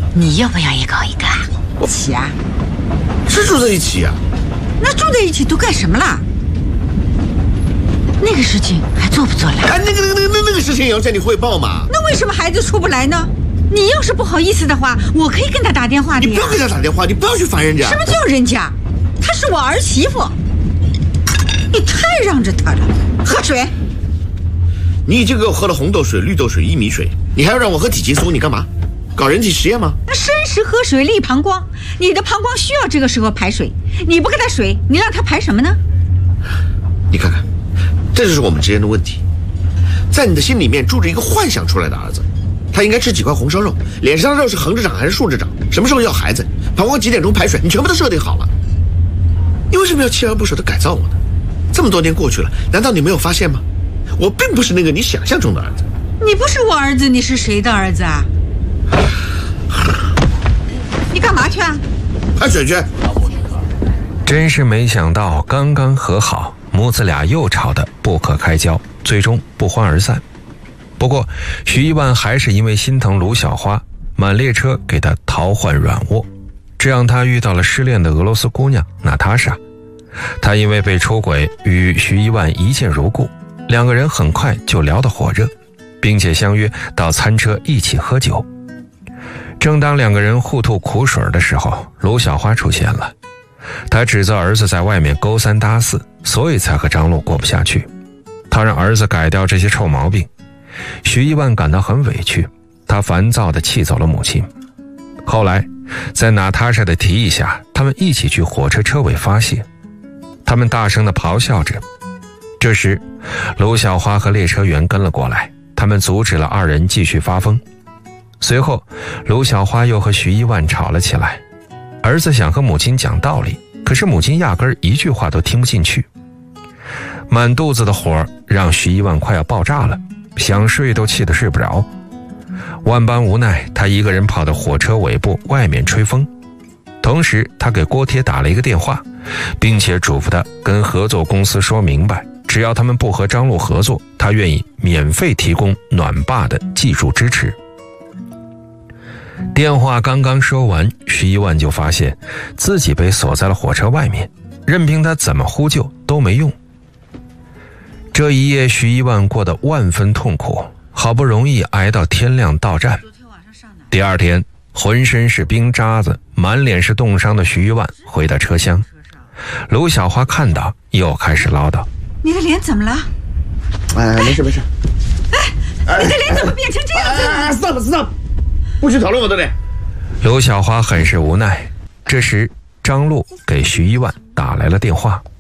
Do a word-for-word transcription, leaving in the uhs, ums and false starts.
你要不要也搞一个啊？ 一起啊？ 是住在一起啊？ 那住在一起都干什么了？ 那个事情还做不做了？ 哎，那个那个那个那个事情也要向你汇报嘛。 那为什么孩子出不来呢？你要是不好意思的话，我可以跟他打电话的呀。 你不要给他打电话，你不要去烦人家。 什么叫人家？她是我儿媳妇，你太让着她了。喝水。 你已经给我喝了红豆水、绿豆水、薏米水，你还要让我喝体激素，你干嘛？搞人体实验吗？ 那生食喝水利膀胱，你的膀胱需要这个时候排水，你不给他水，你让他排什么呢？ 你看看，这就是我们之间的问题。在你的心里面住着一个幻想出来的儿子，他应该吃几块红烧肉，脸上的肉是横着长还是竖着长，什么时候要孩子，膀胱几点钟排水，你全部都设定好了。你为什么要锲而不舍地改造我呢？这么多年过去了，难道你没有发现吗？我并不是那个你想象中的儿子。 你不是我儿子，你是谁的儿子啊？你干嘛去啊？ 排水去。 真是没想到，刚刚和好，母子俩又吵得不可开交，最终不欢而散。不过徐一万还是因为心疼卢小花，满列车给她淘换软卧，这让他遇到了失恋的俄罗斯姑娘娜塔莎。她因为被出轨，与徐一万一见如故，两个人很快就聊得火热，并且相约到餐车一起喝酒。正当两个人互吐苦水的时候，卢小花出现了。她指责儿子在外面勾三搭四，所以才和张璐过不下去。她让儿子改掉这些臭毛病。徐一万感到很委屈，他烦躁地气走了母亲。后来在娜塔莎的提议下，他们一起去火车车尾发泄。他们大声地咆哮着。这时卢小花和列车员跟了过来，他们阻止了二人继续发疯。随后卢小花又和徐一万吵了起来。儿子想和母亲讲道理，可是母亲压根儿一句话都听不进去。满肚子的火让徐一万快要爆炸了，想睡都气得睡不着。万般无奈，他一个人跑到火车尾部外面吹风。同时他给郭贴打了一个电话，并且嘱咐他跟合作公司说明白，只要他们不和张璐合作，他愿意免费提供暖坝的技术支持。电话刚刚说完，徐一万就发现自己被锁在了火车外面，任凭他怎么呼救都没用。这一夜徐一万过得万分痛苦，好不容易挨到天亮到站。第二天浑身是冰渣子，满脸是冻伤的徐一万回到车厢。卢小花看到又开始唠叨： 你的脸怎么了？ 哎，没事没事。 哎，你的脸怎么变成这样子了？ 哎 stop stop， 不许讨论我的脸。 卢小花很是无奈。这时张璐给徐一万打来了电话。